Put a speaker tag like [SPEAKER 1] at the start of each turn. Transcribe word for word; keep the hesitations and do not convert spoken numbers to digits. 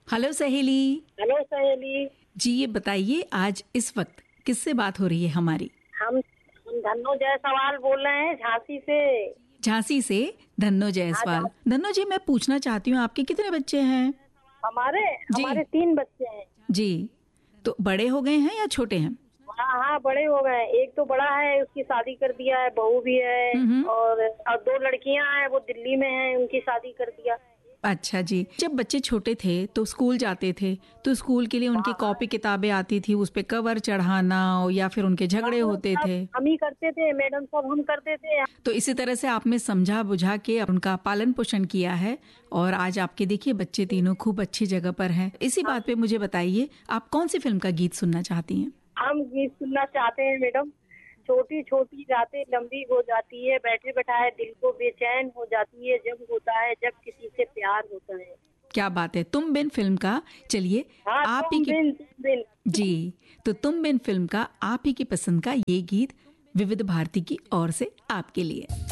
[SPEAKER 1] Hello सहेली।
[SPEAKER 2] Hello सहेली
[SPEAKER 1] जी, ये बताइए आज इस वक्त किससे बात हो रही है हमारी?
[SPEAKER 2] हम हम धन्नो जायसवाल बोल रहे हैं झांसी से।
[SPEAKER 1] झांसी से धन्नो जायसवाल। धन्नो जी, मैं पूछना चाहती हूँ आपके कितने बच्चे हैं?
[SPEAKER 2] हमारे
[SPEAKER 1] जी।
[SPEAKER 2] हमारे तीन बच्चे हैं।
[SPEAKER 1] जी, तो बड़े हो गए हैं या छोटे हैं?
[SPEAKER 2] हाँ हाँ बड़े हो गए। एक तो बड़ा है, उसकी शादी कर दिया है, बहू भी है।
[SPEAKER 1] हम्म।
[SPEAKER 2] और और दो लड़कियां हैं, वो दिल्ली में हैं, उनकी शादी कर दिया।
[SPEAKER 1] अच्छा जी, जब बच्चे छोटे थे तो स्कूल जाते थे तो स्कूल के लिए उनकी कॉपी किताबें आती थी, उस पे कवर चढ़ाना या फिर उनके झगड़े
[SPEAKER 2] हाँ,
[SPEAKER 1] होते
[SPEAKER 2] सब
[SPEAKER 1] थे।
[SPEAKER 2] हम ही करते थे, मैडम सब हम करते थे।
[SPEAKER 1] तो इसी तरह से आपने समझा बुझा के उनका पालन पोषण किया है और आज आपके देखिए बच्चे तीनों खूब अच्छी जगह पर हैं। इसी बात पे मुझे बताइए, आप कौन सी फिल्म का गीत सुनना चाहती हैं?
[SPEAKER 2] हम गीत सुनना चाहते हैं मैडम। छोटी छोटी रातें लंबी हो जाती है, बैठे बैठाए दिल को बेचैन हो जाती है, जब होता है जब किसी से प्यार होता है।
[SPEAKER 1] क्या बात है, तुम बिन फिल्म का। चलिए
[SPEAKER 2] हाँ,
[SPEAKER 1] आप ही
[SPEAKER 2] तुम
[SPEAKER 1] की
[SPEAKER 2] बिन तुम बिन
[SPEAKER 1] जी, तो तुम बिन फिल्म का आप ही की पसंद का ये गीत विविध भारती की ओर से आपके लिए।